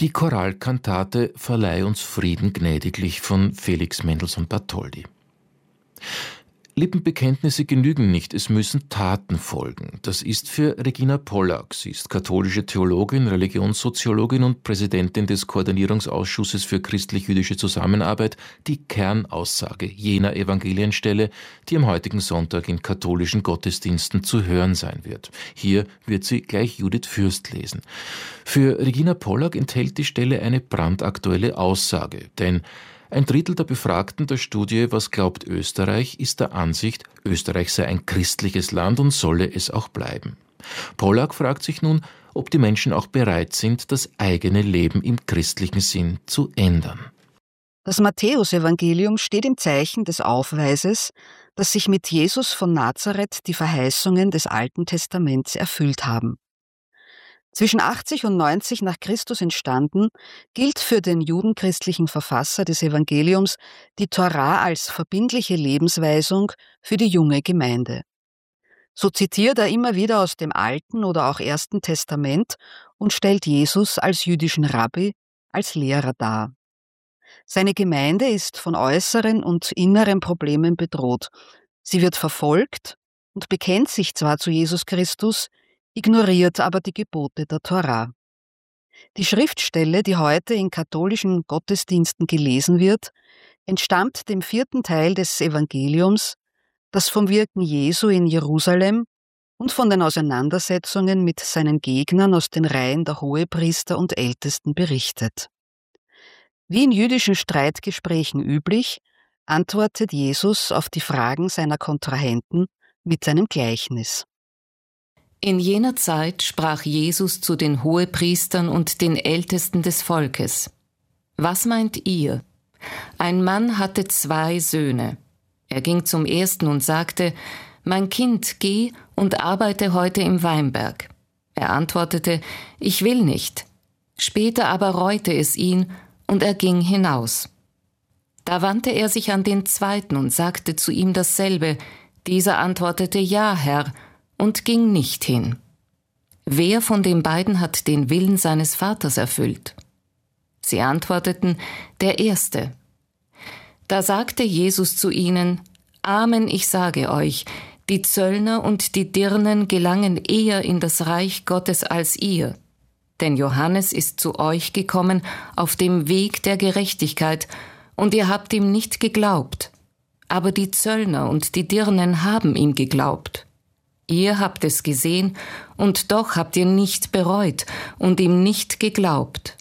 Die Choralkantate Verleih uns Frieden gnädiglich von Felix Mendelssohn Bartholdy. Lippenbekenntnisse genügen nicht, es müssen Taten folgen. Das ist für Regina Pollack. Sie ist katholische Theologin, Religionssoziologin und Präsidentin des Koordinierungsausschusses für christlich-jüdische Zusammenarbeit die Kernaussage jener Evangelienstelle, die am heutigen Sonntag in katholischen Gottesdiensten zu hören sein wird. Hier wird sie gleich Judith Fürst lesen. Für Regina Pollack enthält die Stelle eine brandaktuelle Aussage, denn ein Drittel der Befragten der Studie Was glaubt Österreich ist der Ansicht, Österreich sei ein christliches Land und solle es auch bleiben. Pollack fragt sich nun, ob die Menschen auch bereit sind, das eigene Leben im christlichen Sinn zu ändern. Das Matthäusevangelium steht im Zeichen des Aufweises, dass sich mit Jesus von Nazareth die Verheißungen des Alten Testaments erfüllt haben. Zwischen 80 und 90 nach Christus entstanden, gilt für den judenchristlichen Verfasser des Evangeliums die Tora als verbindliche Lebensweisung für die junge Gemeinde. So zitiert er immer wieder aus dem Alten oder auch Ersten Testament und stellt Jesus als jüdischen Rabbi, als Lehrer dar. Seine Gemeinde ist von äußeren und inneren Problemen bedroht. Sie wird verfolgt und bekennt sich zwar zu Jesus Christus, ignoriert aber die Gebote der Tora. Die Schriftstelle, die heute in katholischen Gottesdiensten gelesen wird, entstammt dem 4. Teil des Evangeliums, das vom Wirken Jesu in Jerusalem und von den Auseinandersetzungen mit seinen Gegnern aus den Reihen der Hohepriester und Ältesten berichtet. Wie in jüdischen Streitgesprächen üblich, antwortet Jesus auf die Fragen seiner Kontrahenten mit seinem Gleichnis. In jener Zeit sprach Jesus zu den Hohepriestern und den Ältesten des Volkes: Was meint ihr? Ein Mann hatte 2 Söhne. Er ging zum ersten und sagte: Mein Kind, geh und arbeite heute im Weinberg. Er antwortete: Ich will nicht. Später aber reute es ihn, und er ging hinaus. Da wandte er sich an den zweiten und sagte zu ihm dasselbe. Dieser antwortete: Ja, Herr, und ging nicht hin. Wer von den beiden hat den Willen seines Vaters erfüllt? Sie antworteten: Der Erste. Da sagte Jesus zu ihnen: Amen, ich sage euch, die Zöllner und die Dirnen gelangen eher in das Reich Gottes als ihr. Denn Johannes ist zu euch gekommen auf dem Weg der Gerechtigkeit, und ihr habt ihm nicht geglaubt. Aber die Zöllner und die Dirnen haben ihm geglaubt. Ihr habt es gesehen, und doch habt ihr nicht bereut und ihm nicht geglaubt.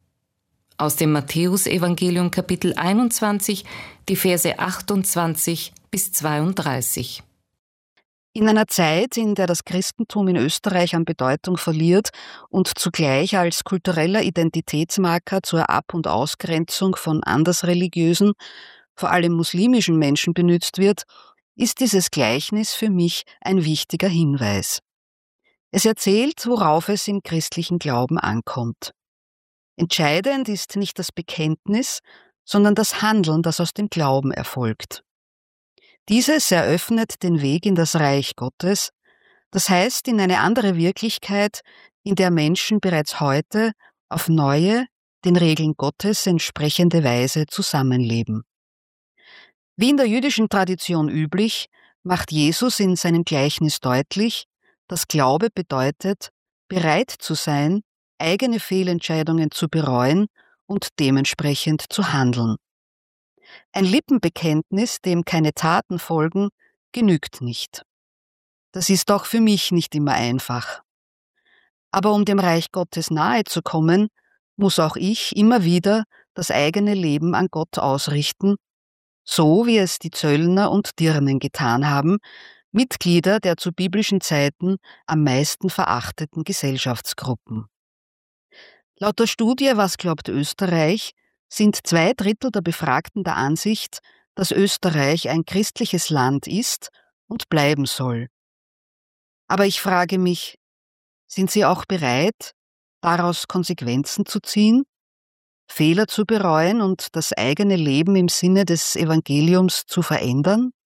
Aus dem Matthäusevangelium Kapitel 21, die Verse 28 bis 32. In einer Zeit, in der das Christentum in Österreich an Bedeutung verliert und zugleich als kultureller Identitätsmarker zur Ab- und Ausgrenzung von andersreligiösen, vor allem muslimischen Menschen benutzt wird, ist dieses Gleichnis für mich ein wichtiger Hinweis. Es erzählt, worauf es im christlichen Glauben ankommt. Entscheidend ist nicht das Bekenntnis, sondern das Handeln, das aus dem Glauben erfolgt. Dieses eröffnet den Weg in das Reich Gottes, das heißt in eine andere Wirklichkeit, in der Menschen bereits heute auf neue, den Regeln Gottes entsprechende Weise zusammenleben. Wie in der jüdischen Tradition üblich, macht Jesus in seinem Gleichnis deutlich, dass Glaube bedeutet, bereit zu sein, eigene Fehlentscheidungen zu bereuen und dementsprechend zu handeln. Ein Lippenbekenntnis, dem keine Taten folgen, genügt nicht. Das ist auch für mich nicht immer einfach. Aber um dem Reich Gottes nahe zu kommen, muss auch ich immer wieder das eigene Leben an Gott ausrichten, so wie es die Zöllner und Dirnen getan haben, Mitglieder der zu biblischen Zeiten am meisten verachteten Gesellschaftsgruppen. Laut der Studie Was glaubt Österreich sind 2/3 der Befragten der Ansicht, dass Österreich ein christliches Land ist und bleiben soll. Aber ich frage mich, sind Sie auch bereit, daraus Konsequenzen zu ziehen, Fehler zu bereuen und das eigene Leben im Sinne des Evangeliums zu verändern?